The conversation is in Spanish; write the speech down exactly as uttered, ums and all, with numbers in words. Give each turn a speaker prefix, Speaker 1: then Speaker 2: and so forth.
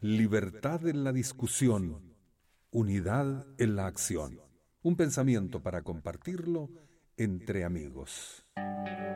Speaker 1: libertad en la discusión, unidad en la acción. Un pensamiento para compartirlo entre amigos.